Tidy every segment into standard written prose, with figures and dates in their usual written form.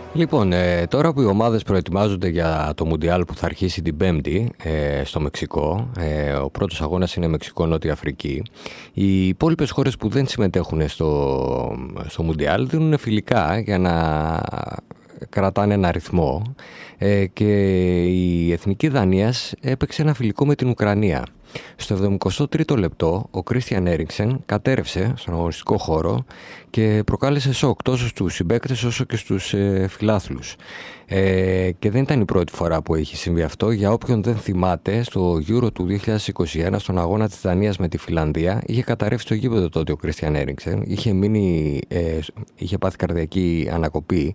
Λοιπόν, τώρα που οι ομάδες προετοιμάζονται για το Μουντιάλ που θα αρχίσει την Πέμπτη στο Μεξικό, ο πρώτος αγώνας είναι Μεξικό-Νότια Αφρική, οι υπόλοιπες χώρες που δεν συμμετέχουν στο Μουντιάλ δίνουν φιλικά για να κρατάνε ένα ρυθμό και η Εθνική Δανίας έπαιξε ένα φιλικό με την Ουκρανία. Στο 73ο λεπτό, ο Κρίστιαν Έριξεν κατέρευσε στον αγωνιστικό χώρο και προκάλεσε σοκ τόσο στους συμπαίκτες όσο και στους φιλάθλους. Και δεν ήταν η πρώτη φορά που έχει συμβεί αυτό. Για όποιον δεν θυμάται, στο Euro του 2021, στον αγώνα της Δανίας με τη Φιλανδία, είχε καταρρεύσει το γήπεδο τότε ο Κρίστιαν Έριξεν. Είχε πάθει καρδιακή ανακοπή.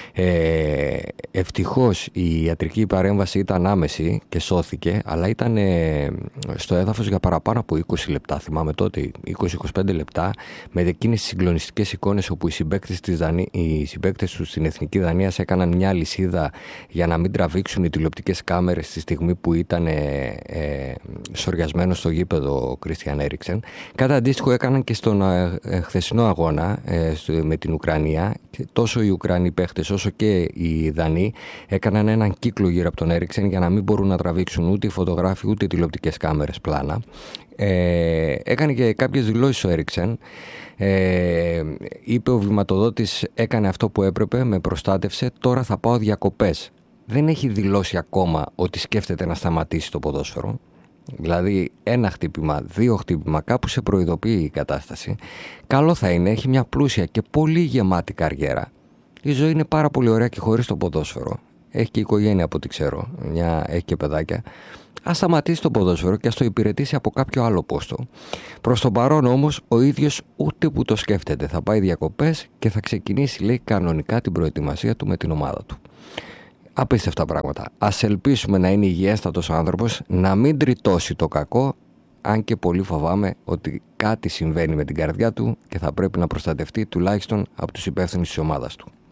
Ευτυχώς η ιατρική παρέμβαση ήταν άμεση και σώθηκε, αλλά ήταν στο έδαφος για παραπάνω από 20 λεπτά. Θυμάμαι τότε, 20-25 λεπτά, με εκείνες τις συγκλονιστικές εικόνες όπου οι συμπαίκτες τους στην Εθνική Δανία έκαναν μια λυσίδα για να μην τραβήξουν οι τηλεοπτικές κάμερες στη στιγμή που ήταν σοριασμένος στο γήπεδο ο Κρίστιαν Έριξεν. Κάτι αντίστοιχο έκαναν και στον χθεσινό αγώνα με την Ουκρανία. Τόσο οι Ουκρανοί παίχτες όσο και οι Δανείοι έκαναν έναν κύκλο γύρω από τον Έριξεν για να μην μπορούν να τραβήξουν ούτε οι φωτογράφοι ούτε οι τηλεοπτικές κάμερες πλάνα. Έκανε και κάποιες δηλώσεις ο Έριξεν. Είπε ο βηματοδότης έκανε αυτό που έπρεπε, με προστάτευσε, τώρα θα πάω διακοπές. Δεν έχει δηλώσει ακόμα ότι σκέφτεται να σταματήσει το ποδόσφαιρο. Δηλαδή ένα χτύπημα, δύο χτύπημα, κάπου σε προειδοποιεί η κατάσταση. Καλό θα είναι, έχει μια πλούσια και πολύ γεμάτη καριέρα. Η ζωή είναι πάρα πολύ ωραία και χωρίς το ποδόσφαιρο. Έχει και οικογένεια από ό,τι ξέρω, έχει και παιδάκια. Ας σταματήσει το ποδόσφαιρο και ας το υπηρετήσει από κάποιο άλλο πόστο. Προς τον παρόν όμως ο ίδιος ούτε που το σκέφτεται. Θα πάει διακοπές και θα ξεκινήσει, λέει, κανονικά την προετοιμασία του με την ομάδα του. Απίστευτα πράγματα. Ας ελπίσουμε να είναι υγιέστατος άνθρωπος, να μην τριτώσει το κακό, αν και πολύ φοβάμαι ότι κάτι συμβαίνει με την καρδιά του και θα πρέπει να προστατευτεί τουλάχιστον από τους υπεύθυνους της ομάδας του.